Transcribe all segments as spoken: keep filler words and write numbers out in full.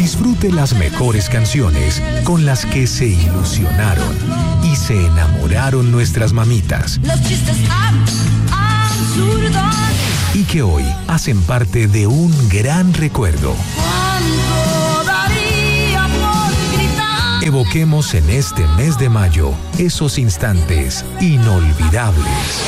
Disfrute las mejores canciones con las que se ilusionaron y se enamoraron nuestras mamitas. Los chistes ab- absurdos. Y que hoy hacen parte de un gran recuerdo. ¿Cuánto daría por gritar? Evoquemos en este mes de mayo esos instantes inolvidables.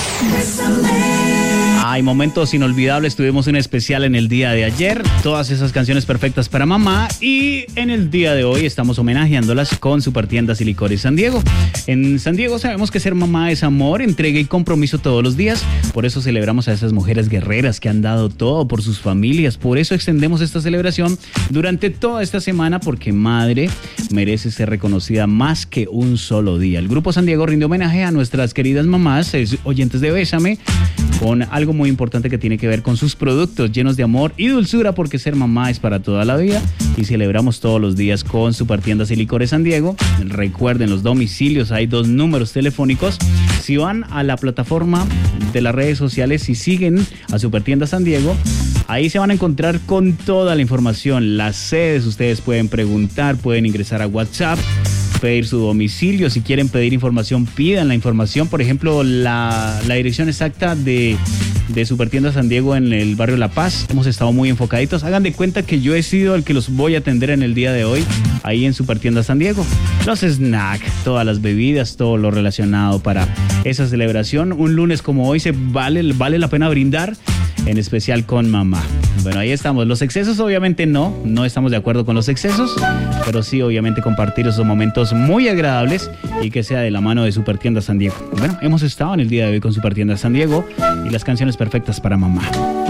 Hay momentos inolvidables, tuvimos un especial en el día de ayer, todas esas canciones perfectas para mamá, y en el día de hoy estamos homenajeándolas con Supertiendas y Licores San Diego. En San Diego sabemos que ser mamá es amor, entrega y compromiso todos los días, por eso celebramos a esas mujeres guerreras que han dado todo por sus familias, por eso extendemos esta celebración durante toda esta semana, porque madre merece ser reconocida más que un solo día. El Grupo San Diego rinde homenaje a nuestras queridas mamás, oyentes de Bésame, con algo muy importante que tiene que ver con sus productos llenos de amor y dulzura, porque ser mamá es para toda la vida, y celebramos todos los días con Supertiendas y Licores San Diego. Recuerden los domicilios, hay dos números telefónicos. Si van a la plataforma de las redes sociales y siguen a Supertiendas San Diego, ahí se van a encontrar con toda la información, las sedes. Ustedes pueden preguntar, pueden ingresar a WhatsApp, pedir su domicilio. Si quieren pedir información, pidan la información. Por ejemplo, la, la dirección exacta de, de Supertiendas San Diego en el barrio La Paz. Hemos estado muy enfocaditos. Hagan de cuenta que yo he sido el que los voy a atender en el día de hoy, ahí en Supertiendas San Diego. Los snacks, todas las bebidas, todo lo relacionado para esa celebración. Un lunes como hoy se vale, vale la pena brindar, en especial con mamá. Bueno, ahí estamos. Los excesos obviamente no, no estamos de acuerdo con los excesos, pero sí obviamente compartir esos momentos muy agradables y que sea de la mano de Supertiendas San Diego. Bueno, hemos estado en el día de hoy con Supertiendas San Diego y las canciones perfectas para mamá.